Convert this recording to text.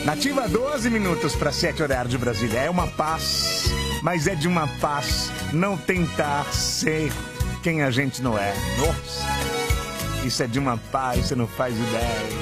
Nativa, 12 minutos para 7 horário de Brasília. É uma paz, mas é de uma paz não tentar ser quem a gente não é. Nossa, isso é de uma paz, você não faz ideia.